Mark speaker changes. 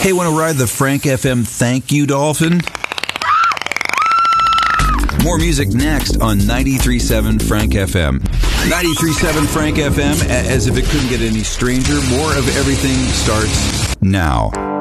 Speaker 1: Hey, want to ride the Frank FM Thank You Dolphin? More music next on 93.7 Frank FM. 93.7 Frank FM, as if it couldn't get any stranger, more of everything starts now.